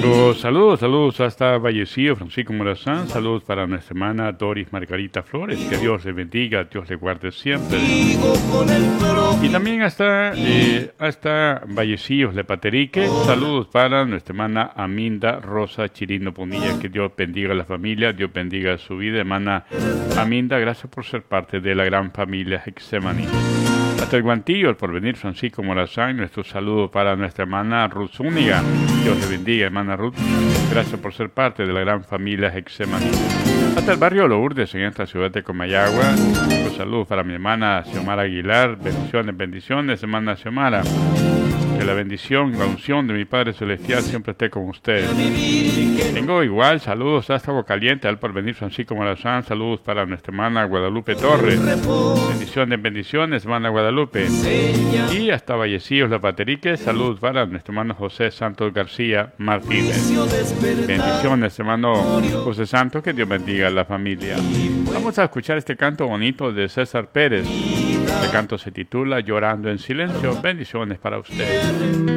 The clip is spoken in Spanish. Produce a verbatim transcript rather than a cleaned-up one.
Saludos, saludos, saludos hasta Vallecillo, Francisco Morazán. Saludos para nuestra hermana Doris Margarita Flores. Que Dios le bendiga, Dios le guarde siempre. Y también hasta, eh, hasta Vallecillos, Lepaterique. Saludos para nuestra hermana Aminda Rosa Chirino Bonilla. Que Dios bendiga a la familia, Dios bendiga su vida. Hermana Aminda, gracias por ser parte de la gran familia Hexemaní. Hasta el Guantillo, el Porvenir, Francisco Morazán. Nuestro saludo para nuestra hermana Ruth Zúñiga. Dios le bendiga, hermana Ruth. Gracias por ser parte de la gran familia Hexemaní. Hasta el barrio Lourdes, en esta ciudad de Comayagua. Un saludo para mi hermana Xiomara Aguilar. Bendiciones, bendiciones, hermana Xiomara. Que la bendición, la unción de mi Padre Celestial siempre esté con ustedes. Tengo igual saludos hasta Aguacaliente, al Porvenir, Francisco Morazán. Saludos para nuestra hermana Guadalupe Torres. Bendiciones, bendiciones, hermana Guadalupe. Y hasta Vallecillos, La Paterique. Saludos para nuestro hermano José Santos García Martínez. Bendiciones, hermano José Santos. Que Dios bendiga a la familia. Vamos a escuchar este canto bonito de César Pérez. Este canto se titula Llorando en Silencio. Bendiciones para ustedes.